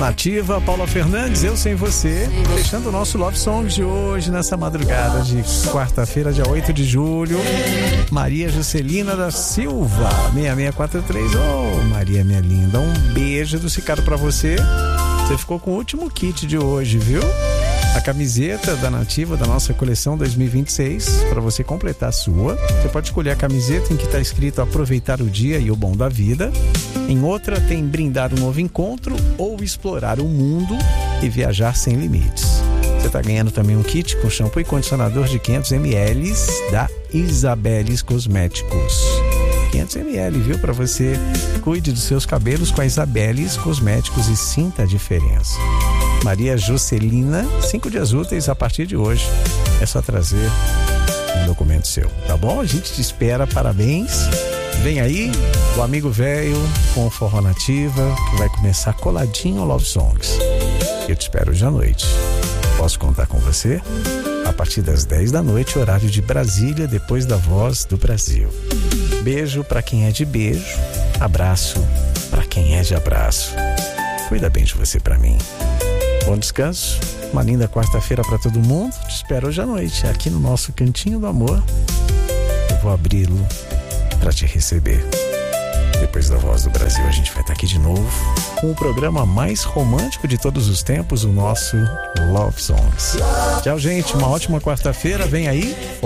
Nativa, Paula Fernandes, Eu Sem Você, fechando o nosso Love Songs de hoje, nessa madrugada de quarta-feira, dia 8 de julho. Maria Juscelina da Silva, 6643. Oh, Maria, minha linda, um beijo do Cicado pra você. Você ficou com o último kit de hoje, viu? A camiseta da Nativa, da nossa coleção 2026, para você completar a sua. Você pode escolher a camiseta em que está escrito aproveitar o dia e o bom da vida. Em outra tem brindar um novo encontro ou explorar o mundo e viajar sem limites. Você está ganhando também um kit com shampoo e condicionador de 500 ml da Isabeles Cosméticos. 500 ml, viu? Para você cuide dos seus cabelos com a Isabeles Cosméticos e sinta a diferença. Maria Juscelina, 5 dias úteis a partir de hoje. É só trazer um documento seu, tá bom? A gente te espera, parabéns. Vem aí o amigo velho com o Forró Nativa, que vai começar coladinho ao Love Songs. Eu te espero hoje à noite. Posso contar com você? A partir das 10 da noite, horário de Brasília, depois da Voz do Brasil. Beijo pra quem é de beijo, abraço pra quem é de abraço. Cuida bem de você pra mim. Bom descanso, uma linda quarta-feira pra todo mundo. Te espero hoje à noite, aqui no nosso Cantinho do Amor. Eu vou abri-lo pra te receber. Depois da Voz do Brasil, a gente vai estar aqui de novo com o programa mais romântico de todos os tempos, o nosso Love Songs. Tchau, gente, uma ótima quarta-feira. Vem aí